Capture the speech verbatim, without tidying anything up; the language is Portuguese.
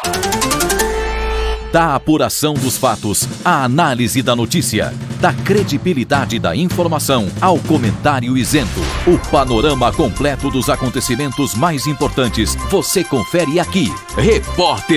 Da apuração dos fatos, à análise da notícia, da credibilidade da informação ao comentário isento. O panorama completo dos acontecimentos mais importantes você confere aqui. Repórter